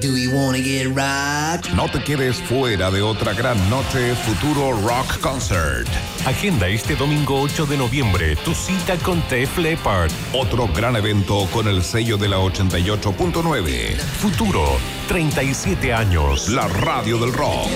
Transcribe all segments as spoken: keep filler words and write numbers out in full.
Do you wanna get rocked? No te quedes fuera de otra gran noche Futuro Rock Concert. Agenda este domingo ocho de noviembre tu cita con Def Leppard. Otro gran evento con el sello de la ochenta y ocho punto nueve. Futuro, treinta y siete años. La radio del rock.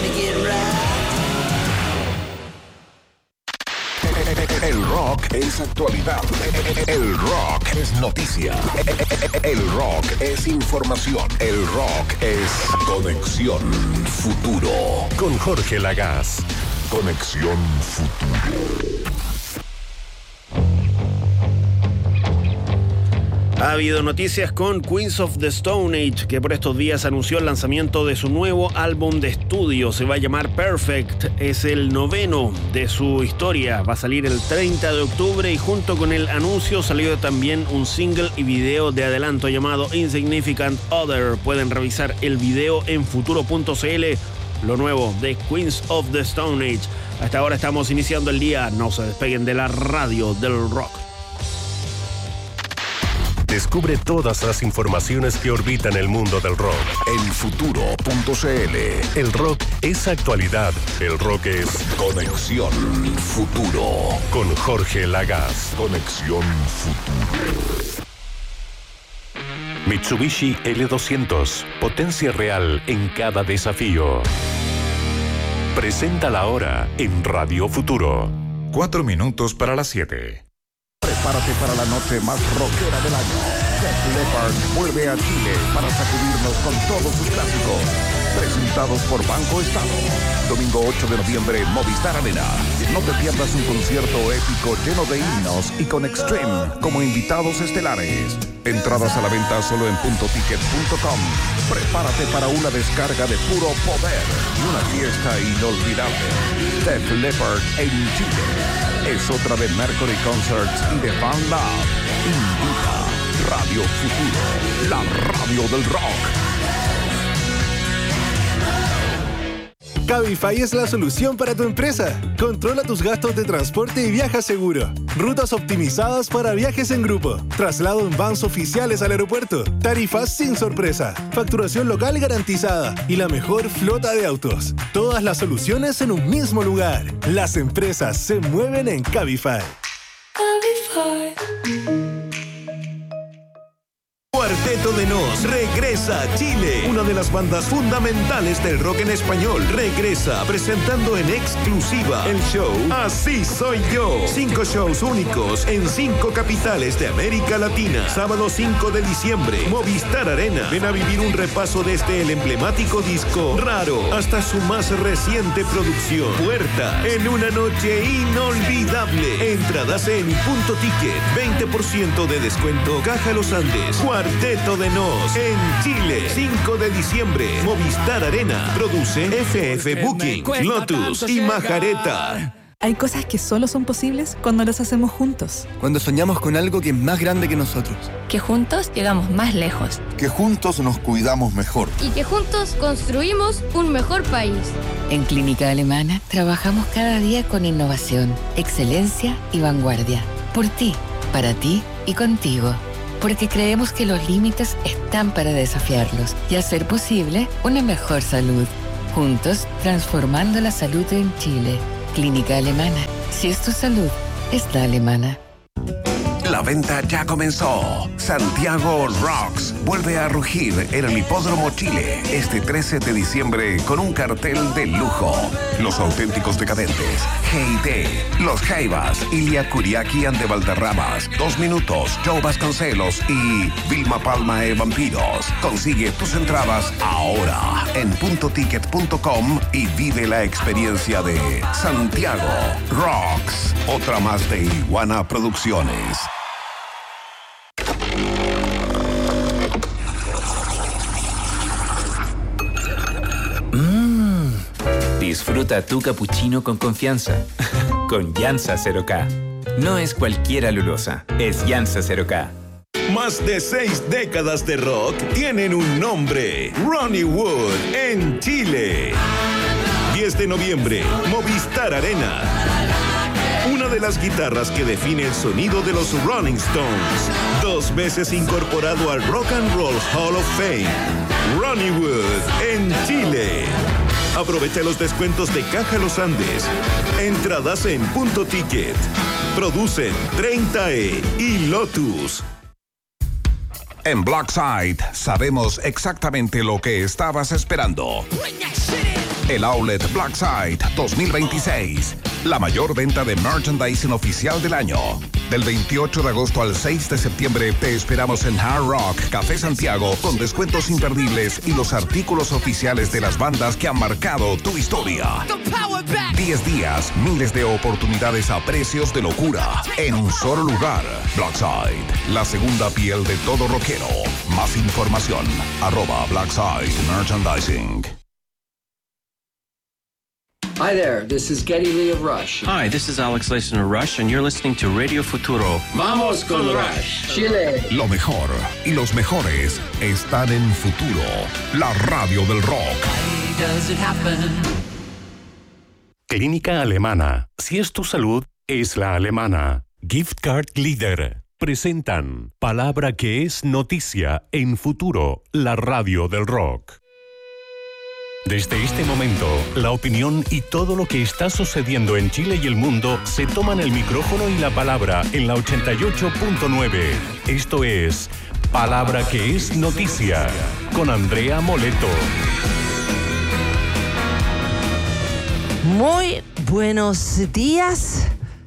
El rock es actualidad. El rock es noticia. El rock es información. El rock es Conexión Futuro. Con Jorge Lagaz. Conexión Futuro. Ha habido noticias con Queens of the Stone Age, que por estos días anunció el lanzamiento de su nuevo álbum de estudio. Se va a llamar Perfect, es el noveno de su historia. Va a salir el treinta de octubre y junto con el anuncio salió también un single y video de adelanto llamado Insignificant Other. Pueden revisar el video en futuro punto c l. Lo nuevo de Queens of the Stone Age. Hasta ahora estamos iniciando el día. No se despeguen de la radio del rock. Descubre todas las informaciones que orbitan el mundo del rock. En futuro punto c l. El rock es actualidad. El rock es Conexión Futuro. Con Jorge Lagaz. Conexión Futuro. Mitsubishi L doscientos. Potencia real en cada desafío. Presenta la hora en Radio Futuro. Cuatro minutos para las siete. Prepárate para la noche más rockera del año. Def Leppard vuelve a Chile para sacudirnos con todos sus clásicos. Presentados por Banco Estado. Domingo ocho de noviembre, Movistar Arena. No te pierdas un concierto épico lleno de himnos y con Extreme como invitados estelares. Entradas a la venta solo en punto ticket punto com. Prepárate para una descarga de puro poder y una fiesta inolvidable. Def Leppard en Chile. Es otra de Mercury Concerts y de Van Love. Invita Radio Futuro, la radio del rock. Cabify es la solución para tu empresa. Controla tus gastos de transporte y viaja seguro. Rutas optimizadas para viajes en grupo. Traslado en vans oficiales al aeropuerto. Tarifas sin sorpresa. Facturación local garantizada. Y la mejor flota de autos. Todas las soluciones en un mismo lugar. Las empresas se mueven en Cabify. Cabify. Cuarteto de Nos regresa a Chile. Una de las bandas fundamentales del rock en español regresa presentando en exclusiva el show Así Soy Yo. Cinco shows únicos en cinco capitales de América Latina. Sábado cinco de diciembre, Movistar Arena. Ven a vivir un repaso desde el emblemático disco Raro hasta su más reciente producción Puerta, en una noche inolvidable. Entradas en Punto Ticket. veinte por ciento de descuento. Caja Los Andes. Cuarteto de Nos en Chile, cinco de diciembre, Movistar Arena. Produce F F Booking, Lotus y Majareta. Hay cosas que solo son posibles cuando las hacemos juntos. Cuando soñamos con algo que es más grande que nosotros. Que juntos llegamos más lejos. Que juntos nos cuidamos mejor. Y que juntos construimos un mejor país. En Clínica Alemana trabajamos cada día con innovación, excelencia y vanguardia. Por ti, para ti y contigo. Porque creemos que los límites están para desafiarlos y hacer posible una mejor salud. Juntos, transformando la salud en Chile. Clínica Alemana. Si es tu salud, es la alemana. La venta ya comenzó. Santiago Rocks vuelve a rugir en el Hipódromo Chile este trece de diciembre con un cartel de lujo. Los auténticos decadentes, G I T, Los Jaivas, Ilia Kuriaki and de Valderramas, Dos Minutos, Joe Vasconcelos y Vilma Palma e Vampiros. Consigue tus entradas ahora en punto ticket punto com y vive la experiencia de Santiago Rocks. Otra más de Iguana Producciones. Mmm. Disfruta tu cappuccino con confianza. Con Yansa cero K. No es cualquier alulosa, es Yansa cero K. Más de seis décadas de rock tienen un nombre. Ronnie Wood en Chile. diez de noviembre, Movistar Arena. Una de las guitarras que define el sonido de los Rolling Stones. Dos veces incorporado al Rock and Roll Hall of Fame. Ronnie Wood en Chile. Aprovecha los descuentos de Caja Los Andes. Entradas en Punto Ticket. Producen treinta E y Lotus. En Blackside sabemos exactamente lo que estabas esperando. El Outlet Blackside dos mil veintiséis. La mayor venta de merchandising oficial del año. Del veintiocho de agosto al seis de septiembre te esperamos en Hard Rock Café Santiago con descuentos imperdibles y los artículos oficiales de las bandas que han marcado tu historia. diez días, miles de oportunidades a precios de locura en un solo lugar. Blackside, la segunda piel de todo rockero. Más información, arroba Blackside Merchandising. Hi there, this is Geddy Lee of Rush. Hi, this is Alex Lacen of Rush, and you're listening to Radio Futuro. Vamos con Rush, Chile. Lo mejor y los mejores están en Futuro, la radio del rock. Clínica Alemana. Si es tu salud, es la alemana. Gift Card Leader. Presentan Palabra que es noticia en Futuro, la radio del rock. Desde este momento, la opinión y todo lo que está sucediendo en Chile y el mundo se toman el micrófono y la palabra en la ochenta y ocho punto nueve. Esto es Palabra que es noticia con Andrea Moleto. Muy buenos días.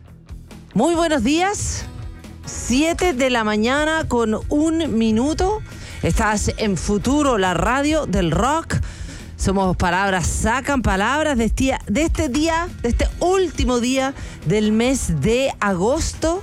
Muy buenos días. Siete de la mañana con un minuto. Estás en Futuro, la radio del rock. Somos Palabras Sacan Palabras de este, de este día, de este último día del mes de agosto.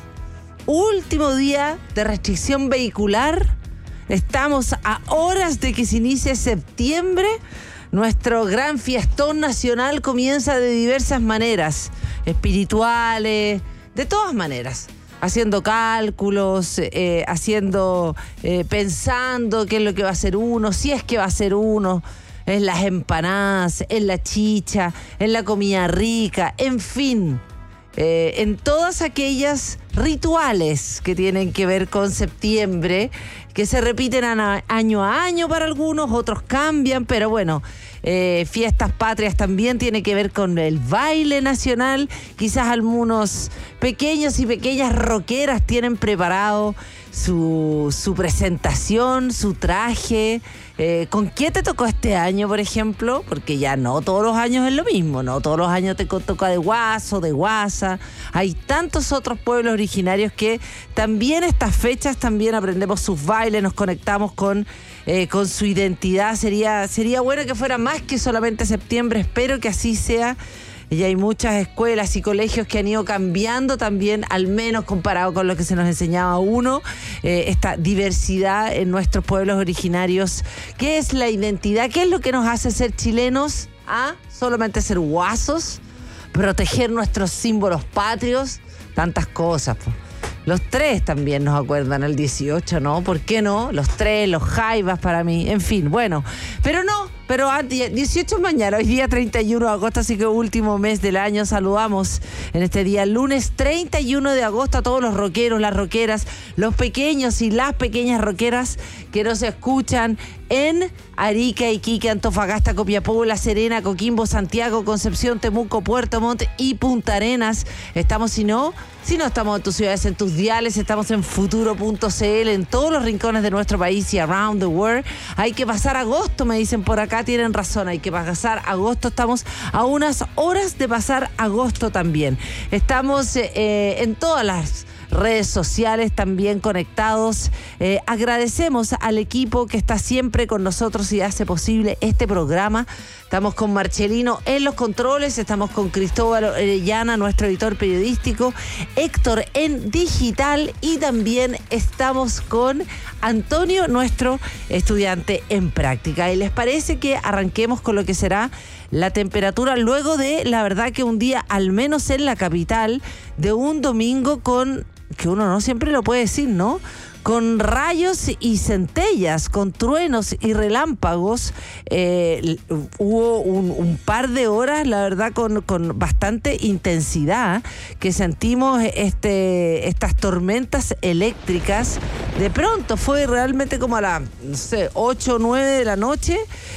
Último día de restricción vehicular. Estamos a horas de que se inicie septiembre. Nuestro gran fiestón nacional comienza de diversas maneras. Espirituales, de todas maneras. Haciendo cálculos, eh, haciendo, eh, pensando qué es lo que va a hacer uno, si es que va a ser uno. En las empanadas, en la chicha, en la comida rica, en fin, eh, en todas aquellas rituales que tienen que ver con septiembre, que se repiten a, año a año para algunos, otros cambian, pero bueno, eh, fiestas patrias también tiene que ver con el baile nacional. Quizás algunos pequeños y pequeñas rockeras tienen preparado su, su presentación, su traje. Eh, ¿Con qué te tocó este año, por ejemplo? Porque ya no todos los años es lo mismo, no todos los años te toca de guaso, de guasa. Hay tantos otros pueblos originarios que también estas fechas también aprendemos sus bailes, nos conectamos con, eh, con su identidad. Sería, sería bueno que fuera más que solamente septiembre, espero que así sea. Y hay muchas escuelas y colegios que han ido cambiando también, al menos comparado con lo que se nos enseñaba a uno, eh, esta diversidad en nuestros pueblos originarios. ¿Qué es la identidad? ¿Qué es lo que nos hace ser chilenos? ¿Ah? ¿Solamente ser guasos? ¿Proteger nuestros símbolos patrios? Tantas cosas, pues. Los tres también nos acuerdan el dieciocho, ¿no? ¿Por qué no? Los tres, los jaivas para mí, en fin, bueno. Pero no, pero dieciocho mañana, hoy día treinta y uno de agosto, así que último mes del año. Saludamos en este día, lunes treinta y uno de agosto, a todos los rockeros, las rockeras, los pequeños y las pequeñas rockeras que nos escuchan en Arica, Iquique, Antofagasta, Copiapó, La Serena, Coquimbo, Santiago, Concepción, Temuco, Puerto Montt y Punta Arenas. Estamos, si no, si no estamos en tus ciudades, en tus diales, estamos en futuro punto c l, en todos los rincones de nuestro país y around the world. Hay que pasar agosto, me dicen por acá, tienen razón, hay que pasar agosto. Estamos a unas horas de pasar agosto también. Estamos eh, en todas las redes sociales también conectados. Eh, agradecemos al equipo que está siempre con nosotros y hace posible este programa. Estamos con Marcelino en los controles, estamos con Cristóbal Orellana, nuestro editor periodístico, Héctor en digital, y también estamos con Antonio, nuestro estudiante en práctica. ¿Y les parece que arranquemos con lo que será la temperatura luego de, la verdad, que un día, al menos en la capital, de un domingo con, que uno no siempre lo puede decir, ¿no?, con rayos y centellas, con truenos y relámpagos. Eh, hubo un, un par de horas, la verdad, con, con bastante intensidad, que sentimos este, estas tormentas eléctricas. De pronto fue realmente como a las, no sé, ocho o nueve de la noche,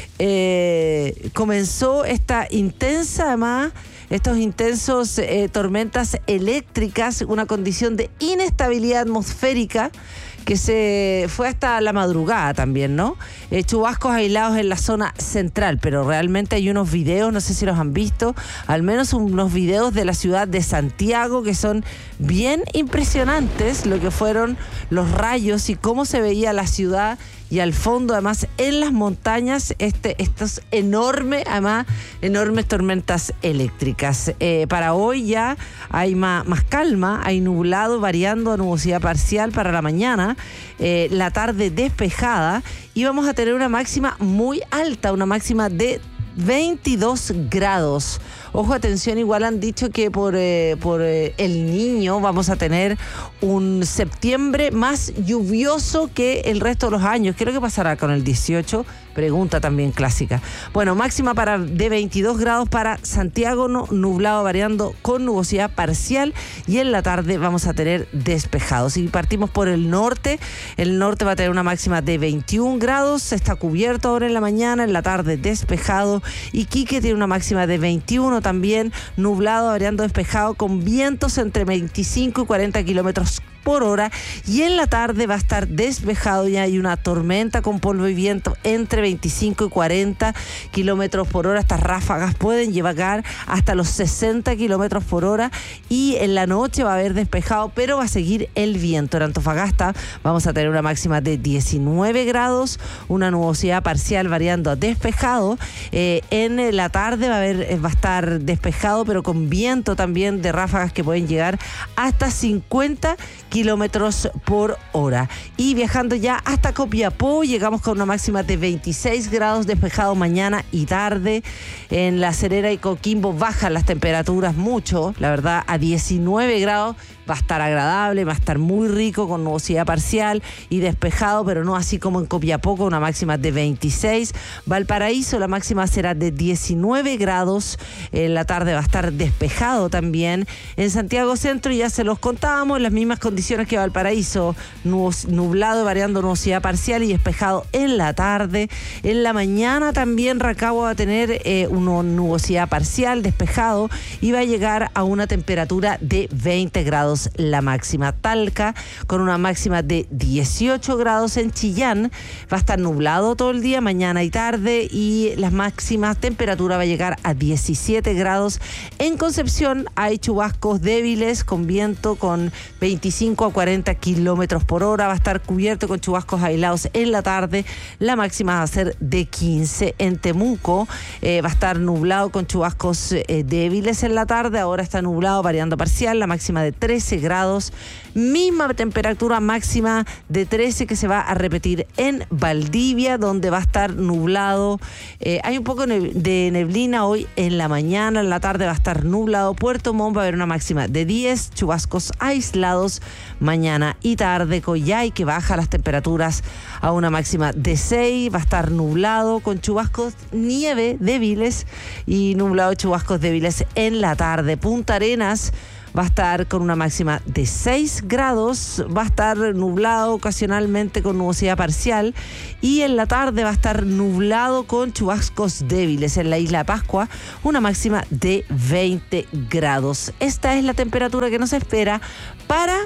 eh, comenzó esta intensa, además, estos intensos eh, tormentas eléctricas, una condición de inestabilidad atmosférica que se fue hasta la madrugada también, ¿no? Eh, chubascos aislados en la zona central, pero realmente hay unos videos, no sé si los han visto, al menos unos videos de la ciudad de Santiago que son bien impresionantes, lo que fueron los rayos y cómo se veía la ciudad. Y al fondo, además, en las montañas, este, estos enormes, además, enormes tormentas eléctricas. Eh, para hoy ya hay más, más calma, hay nublado variando a nubosidad parcial para la mañana, eh, la tarde despejada, y vamos a tener una máxima muy alta, una máxima de veintidós grados. Ojo, atención, igual han dicho que por, eh, por eh, el Niño vamos a tener un septiembre más lluvioso que el resto de los años. ¿Qué es lo que pasará con el dieciocho? Pregunta también clásica. Bueno, máxima para de veintidós grados para Santiago, no, nublado variando con nubosidad parcial, y en la tarde vamos a tener despejado. Si partimos por el norte, el norte va a tener una máxima de veintiún grados, está cubierto ahora en la mañana, en la tarde despejado. Iquique tiene una máxima de veintiuno también, nublado, variando despejado, con vientos entre veinticinco y cuarenta kilómetros por hora, y en la tarde va a estar despejado y hay una tormenta con polvo y viento entre veinticinco y cuarenta kilómetros por hora. Estas ráfagas pueden llegar hasta los sesenta kilómetros por hora, y en la noche va a haber despejado, pero va a seguir el viento. En Antofagasta vamos a tener una máxima de diecinueve grados, una nubosidad parcial variando a despejado. Eh, en la tarde va a haber, va a estar despejado, pero con viento también de ráfagas que pueden llegar hasta cincuenta kilómetros por hora. Y viajando ya hasta Copiapó, llegamos con una máxima de veintiséis grados, despejado mañana y tarde. En La Serena y Coquimbo bajan las temperaturas mucho, la verdad, a diecinueve grados. Va a estar agradable, va a estar muy rico, con nubosidad parcial y despejado, pero no así como en Copiapó, con una máxima de veintiséis. Valparaíso, la máxima será de diecinueve grados. En la tarde va a estar despejado también. En Santiago Centro ya se los contábamos, las mismas condiciones que Valparaíso, nublado, variando nubosidad parcial y despejado en la tarde. En la mañana también Rancagua va a tener eh, una nubosidad parcial, despejado, y va a llegar a una temperatura de veinte grados la máxima. Talca, con una máxima de dieciocho grados. En Chillán va a estar nublado todo el día, mañana y tarde, y las máximas temperaturas va a llegar a diecisiete grados. En Concepción hay chubascos débiles con viento con veinticinco a cuarenta kilómetros por hora. Va a estar cubierto con chubascos aislados en la tarde. La máxima va a ser de quince. En Temuco eh, va a estar nublado con chubascos eh, débiles en la tarde. Ahora está nublado variando parcial. La máxima de trece grados. Misma temperatura máxima de trece que se va a repetir en Valdivia, donde va a estar nublado. Eh, hay un poco de neblina hoy en la mañana. En la tarde va a estar nublado. Puerto Montt va a haber una máxima de diez, chubascos aislados mañana y tarde. Coyhai, que baja las temperaturas a una máxima de seis, va a estar nublado con chubascos, nieve débiles y nublado, chubascos débiles en la tarde. Punta Arenas va a estar con una máxima de seis grados, va a estar nublado ocasionalmente con nubosidad parcial, y en la tarde va a estar nublado con chubascos débiles. En la isla de Pascua, una máxima de veinte grados. Esta es la temperatura que nos espera para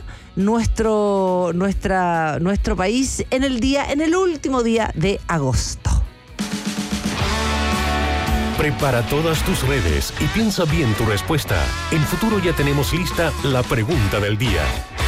nuestro, nuestra, nuestro país en el día, en el último día de agosto. Prepara todas tus redes y piensa bien tu respuesta. En Futuro ya tenemos lista la pregunta del día.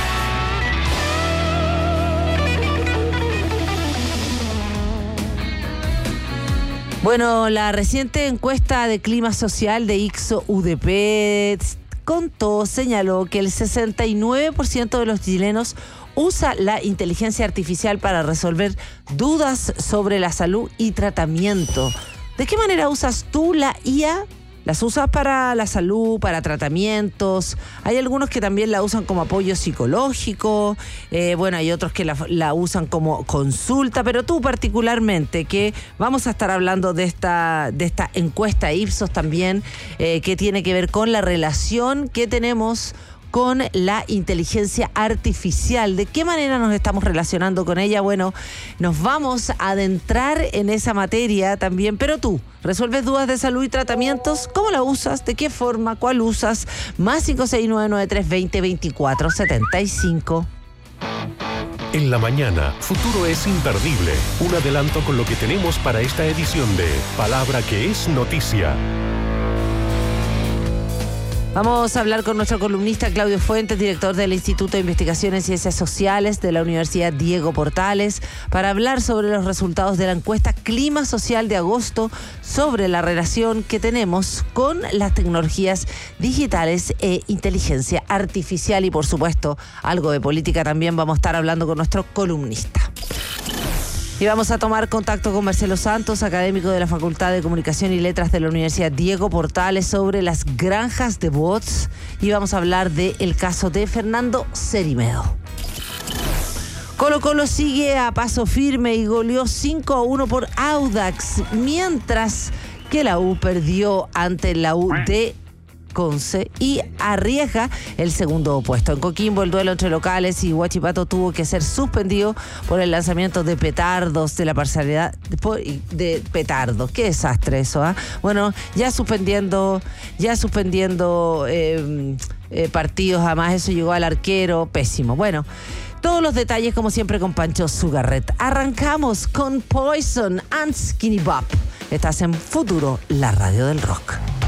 Bueno, la reciente encuesta de clima social de Ixo U D P contó, señaló que el sesenta y nueve por ciento de los chilenos usa la inteligencia artificial para resolver dudas sobre la salud y tratamiento. ¿De qué manera usas tú la I A Las usas para la salud, para tratamientos. Hay algunos que también la usan como apoyo psicológico. Eh, bueno, hay otros que la, la usan como consulta. Pero tú particularmente, que vamos a estar hablando de esta, de esta encuesta Ipsos también, eh, que tiene que ver con la relación que tenemos con la inteligencia artificial. ¿De qué manera nos estamos relacionando con ella? Bueno, nos vamos a adentrar en esa materia también, pero tú, ¿resuelves dudas de salud y tratamientos? ¿Cómo la usas? ¿De qué forma? ¿Cuál usas? Más cinco seis nueve nueve tres dos cero dos cuatro siete cinco. En la mañana, Futuro es imperdible. Un adelanto con lo que tenemos para esta edición de Palabra que es Noticia. Vamos a hablar con nuestro columnista Claudio Fuentes, director del Instituto de Investigación en Ciencias Sociales de la Universidad Diego Portales, para hablar sobre los resultados de la encuesta Clima Social de agosto sobre la relación que tenemos con las tecnologías digitales e inteligencia artificial. Y por supuesto, algo de política también vamos a estar hablando con nuestro columnista. Y vamos a tomar contacto con Marcelo Santos, académico de la Facultad de Comunicación y Letras de la Universidad Diego Portales, sobre las granjas de bots. Y vamos a hablar del caso de Fernando Cerimedo. Colo Colo sigue a paso firme y goleó cinco a uno por Audax, mientras que la U perdió ante la U de Conce y arriesga el segundo puesto. En Coquimbo, el duelo entre locales y Huachipato tuvo que ser suspendido por el lanzamiento de petardos de la parcialidad de petardos. Qué desastre eso, ¿ah? ¿eh? Bueno, ya suspendiendo, ya suspendiendo eh, eh, partidos, además eso llegó al arquero, pésimo. Bueno, todos los detalles como siempre con Pancho Zugarret. Arrancamos con Poison and Skinny Bop. Estás en Futuro, la radio del rock.